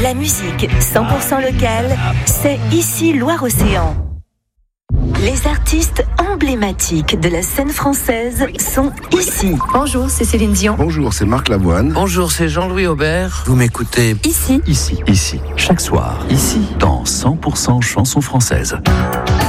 La musique 100% locale, c'est ici Loire-Océan. Les artistes emblématiques de la scène française sont ici. Bonjour, c'est Céline Dion. Bonjour, c'est Marc Lavoine. Bonjour, c'est Jean-Louis Aubert. Vous m'écoutez Ici. Ici, chaque soir. Ici, dans 100% chansons françaises.